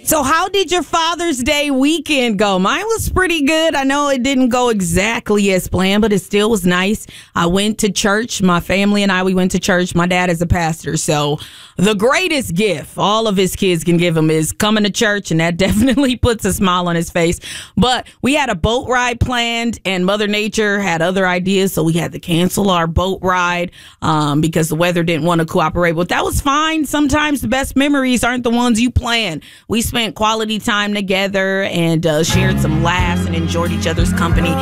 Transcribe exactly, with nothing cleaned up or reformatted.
So how did your Father's Day weekend go? Mine was pretty good. I know it didn't go exactly as planned, but it still was nice. I went to church. My family and I, we went to church. My dad is a pastor, so the greatest gift all of his kids can give him is coming to church, and that definitely puts a smile on his face. But we had a boat ride planned, and Mother Nature had other ideas, so we had to cancel our boat ride um, because the weather didn't want to cooperate. But that was fine. Sometimes the best memories aren't the ones you plan. We spent quality time together and uh, shared some laughs and enjoyed each other's company.